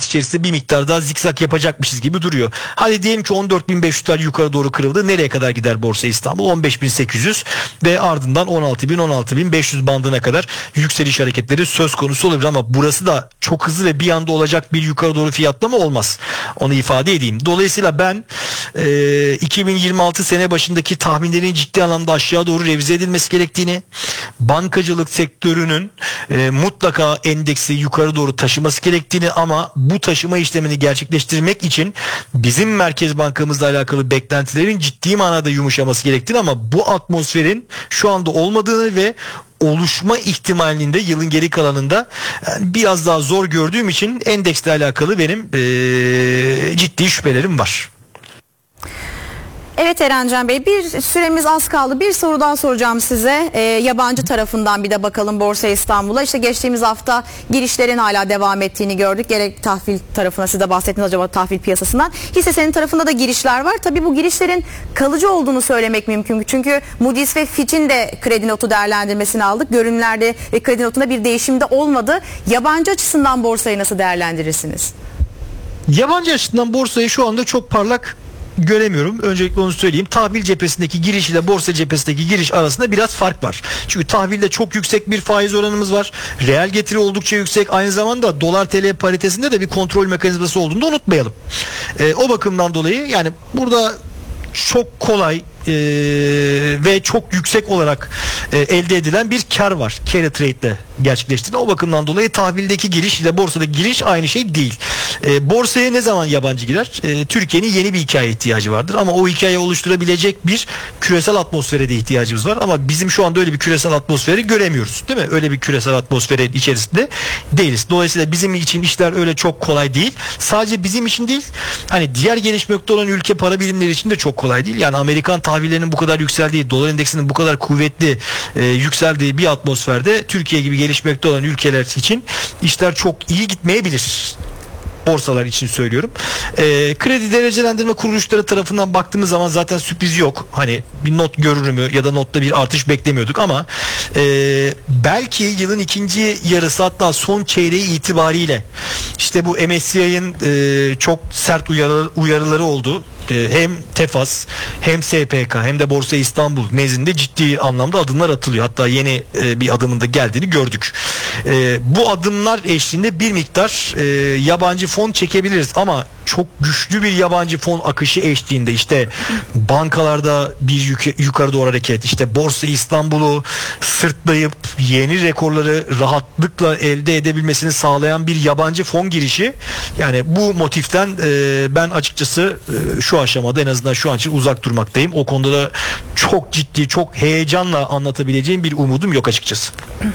içerisinde bir miktar daha zikzak yapacakmışız gibi duruyor. Hadi diyelim ki 14.500'ler yukarı doğru kırıldı. Nereye kadar gider Borsa İstanbul? 15.800 ve ardından 16.000-16.500 bandına kadar yükseliş hareketleri söz konusu olabilir ama burası da çok hızlı ve bir anda olacak bir yukarı doğru fiyatlama olmaz. Onu ifade edeyim. Dolayısıyla ben 2026 sene başındaki tahminlerin ciddi anlamda aşağı doğru revize edilmesi gerektiğini, bankacılık sektörünün mutlaka endeksi yukarı doğru taşıması gerektiğini ama bu taşıma işlemini gerçekleştirmek için bizim Merkez Bankamızla alakalı beklentilerin ciddi manada yumuşaması gerektiğini ama bu atmosferin şu anda olmadığını ve oluşma ihtimalinin de yılın geri kalanında biraz daha zor gördüğüm için endeksle alakalı benim ciddi şüphelerim var. Evet Erencan Bey, bir süremiz az kaldı. Bir soru daha soracağım size. Yabancı tarafından bir de bakalım Borsa İstanbul'a. İşte geçtiğimiz hafta girişlerin hala devam ettiğini gördük. Gerek tahvil tarafına, siz de bahsettiniz acaba tahvil piyasasından. Hisse senedi tarafında da girişler var. Tabii bu girişlerin kalıcı olduğunu söylemek mümkün. Çünkü Moody's ve Fitch'in de kredi notu değerlendirmesini aldık. Görünümlerde ve kredi notunda bir değişim de olmadı. Yabancı açısından borsayı nasıl değerlendirirsiniz? Yabancı açısından borsayı şu anda çok parlak göremiyorum. Öncelikle onu söyleyeyim. Tahvil cephesindeki giriş ile borsa cephesindeki giriş arasında biraz fark var. Çünkü tahvilde çok yüksek bir faiz oranımız var. Reel getiri oldukça yüksek. Aynı zamanda dolar TL paritesinde de bir kontrol mekanizması olduğunu da unutmayalım. O bakımdan dolayı yani burada çok kolay ve çok yüksek olarak elde edilen bir kar var. Carry trade ile gerçekleştiğinde. O bakımdan dolayı tahvildeki giriş ile borsadaki giriş aynı şey değil. Borsaya ne zaman yabancı girer? Türkiye'nin yeni bir hikaye ihtiyacı vardır ama o hikayeyi oluşturabilecek bir küresel atmosfere de ihtiyacımız var ama bizim şu anda öyle bir küresel atmosferi göremiyoruz. Değil mi? Öyle bir küresel atmosferin içerisinde değiliz. Dolayısıyla bizim için işler öyle çok kolay değil. Sadece bizim için değil. Hani diğer gelişmekte olan ülke para birimleri için de çok kolay değil. Yani Amerikan tahvillerinin bu kadar yükseldiği, dolar endeksinin bu kadar kuvvetli yükseldiği bir atmosferde Türkiye gibi gelişmekte olan ülkeler için işler çok iyi gitmeyebilir. Borsalar için söylüyorum. Kredi derecelendirme kuruluşları tarafından baktığımız zaman zaten sürpriz yok. Hani bir not görür mü ya da notta bir artış beklemiyorduk ama belki yılın ikinci yarısı hatta son çeyreği itibariyle işte bu MSCI'nin çok sert uyarıları oldu. Hem TEFAS hem SPK hem de Borsa İstanbul nezdinde ciddi anlamda adımlar atılıyor. Hatta yeni bir adımın da geldiğini gördük. Bu adımlar eşliğinde bir miktar yabancı fon çekebiliriz ama çok güçlü bir yabancı fon akışı eşliğinde işte bankalarda bir yukarı doğru hareket, işte Borsa İstanbul'u sırtlayıp yeni rekorları rahatlıkla elde edebilmesini sağlayan bir yabancı fon girişi, yani bu motiften ben açıkçası şu aşamada en azından şu an için uzak durmaktayım. O konuda da çok ciddi, çok heyecanla anlatabileceğim bir umudum yok açıkçası.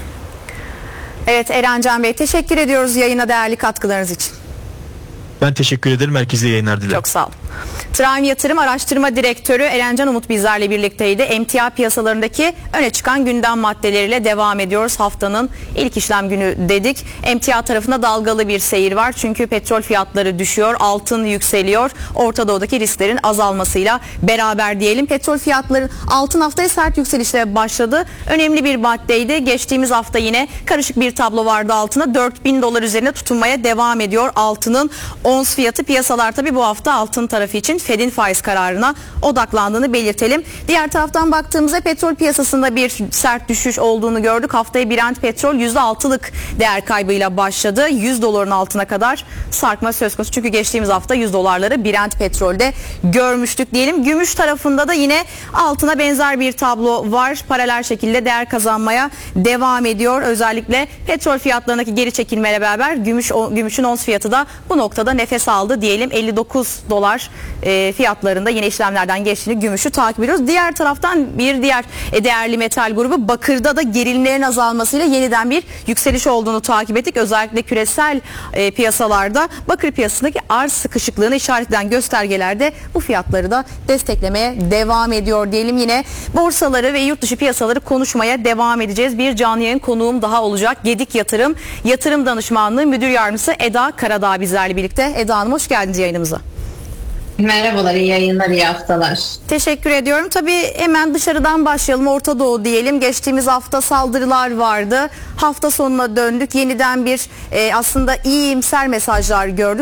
Evet Erencan Bey, teşekkür ediyoruz yayına değerli katkılarınız için. Ben teşekkür ederim. Herkese yayınlar dilerim. Çok sağ olun. Prime Yatırım Araştırma Direktörü Erencan Umut bizlerle birlikteydi. Emtia piyasalarındaki öne çıkan gündem maddeleriyle devam ediyoruz. Haftanın ilk işlem günü dedik. Emtia tarafında dalgalı bir seyir var. Çünkü petrol fiyatları düşüyor, altın yükseliyor. Orta Doğu'daki risklerin azalmasıyla beraber diyelim. Petrol fiyatları, altın haftaya sert yükselişle başladı. Önemli bir maddeydi. Geçtiğimiz hafta yine karışık bir tablo vardı altına. $4.000 üzerine tutunmaya devam ediyor altının ons fiyatı. Piyasalar tabii bu hafta altın tarafı için Fed'in faiz kararına odaklandığını belirtelim. Diğer taraftan baktığımızda petrol piyasasında bir sert düşüş olduğunu gördük. Haftaya Brent petrol %6'lık değer kaybıyla başladı. $100'ın altına kadar sarkma söz konusu. Çünkü geçtiğimiz hafta $100'ları Brent petrolde görmüştük diyelim. Gümüş tarafında da yine altına benzer bir tablo var. Paralel şekilde değer kazanmaya devam ediyor. Özellikle petrol fiyatlarındaki geri çekilmeyle beraber gümüşün ons fiyatı da bu noktada nefes aldı diyelim. $59 fiyatlarında yine işlemlerden geçtiğini gümüşü takip ediyoruz. Diğer taraftan bir diğer değerli metal grubu bakırda da gerilimlerin azalmasıyla yeniden bir yükseliş olduğunu takip ettik. Özellikle küresel piyasalarda bakır piyasasındaki arz sıkışıklığını işaret eden göstergelerde bu fiyatları da desteklemeye devam ediyor diyelim. Yine borsaları ve yurt dışı piyasaları konuşmaya devam edeceğiz. Bir canlı yayın konuğum daha olacak. Gedik Yatırım Danışmanlığı Müdür Yardımcısı Eda Karadağ bizlerle birlikte. Eda Hanım, hoş geldiniz yayınımıza. Merhabalar, iyi yayınlar, iyi haftalar. Teşekkür ediyorum. Tabii hemen dışarıdan başlayalım. Orta Doğu diyelim. Geçtiğimiz hafta saldırılar vardı. Hafta sonuna döndük. Yeniden bir aslında iyimser mesajlar gördük.